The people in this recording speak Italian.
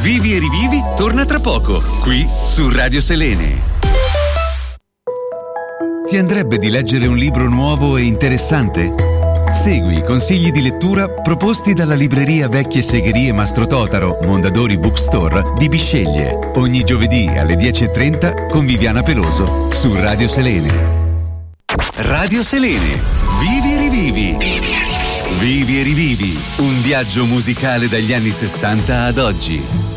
Vivi e rivivi torna tra poco, qui su Radio Selene. Ti andrebbe di leggere un libro nuovo e interessante? Segui i consigli di lettura proposti dalla libreria Vecchie Segherie Mastro Totaro, Mondadori Bookstore di Bisceglie. Ogni giovedì alle 10:30 con Viviana Peloso su Radio Selene. Radio Selene. Vivi e rivivi. Vivi e rivivi. Un viaggio musicale dagli anni 60 ad oggi.